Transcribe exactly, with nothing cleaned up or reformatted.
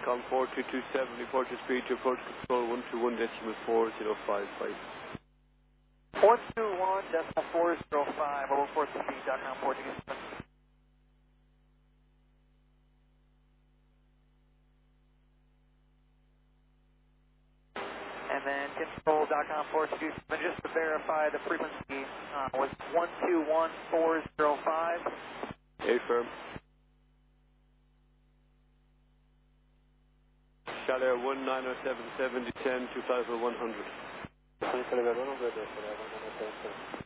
com four two two seven, report your speed to approach control one two one decimal four zero five five. one two one decimal four zero five, over four two speed dot com Portuguese. And then control dot com Portuguese, and just to verify the frequency uh, was one two one four zero five. A firm. Shalair one nine zero seven seventy ten two thousand one hundred.